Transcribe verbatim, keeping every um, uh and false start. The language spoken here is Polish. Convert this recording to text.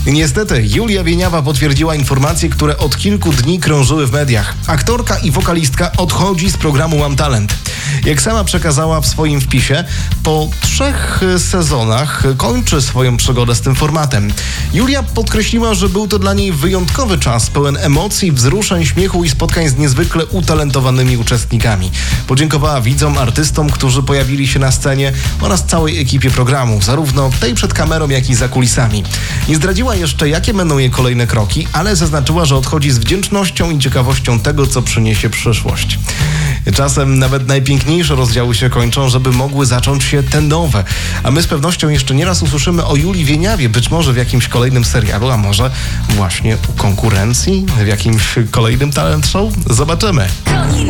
Niestety, Julia Wieniawa potwierdziła informacje, które od kilku dni krążyły w mediach. Aktorka i wokalistka odchodzi z programu Mam Talent. Jak sama przekazała w swoim wpisie, po trzech sezonach kończy swoją przygodę z tym formatem. Julia podkreśliła, że był to dla niej wyjątkowy czas, pełen emocji, wzruszeń, śmiechu i spotkań z niezwykle utalentowanymi uczestnikami. Podziękowała widzom, artystom, którzy pojawili się na scenie oraz całej ekipie programu, zarówno tej przed kamerą, jak i za kulisami. Nie zdradziła jeszcze, jakie będą jej kolejne kroki, ale zaznaczyła, że odchodzi z wdzięcznością i ciekawością tego, co przyniesie przyszłość. Czasem nawet najpiękniejsze rozdziały się kończą, żeby mogły zacząć się te nowe. A my z pewnością jeszcze nieraz usłyszymy o Julii Wieniawie, być może w jakimś kolejnym serialu, a może właśnie u konkurencji, w jakimś kolejnym talent show. Zobaczymy.